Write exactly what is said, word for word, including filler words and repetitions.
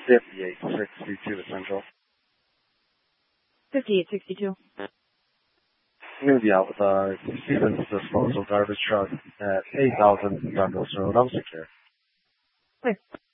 fifty-eight sixty-two Central. fifty-eight sixty-two. I'm going to be out with a Stevens Disposal garbage truck at eight thousand Douglas Road. I'm secure. Clear.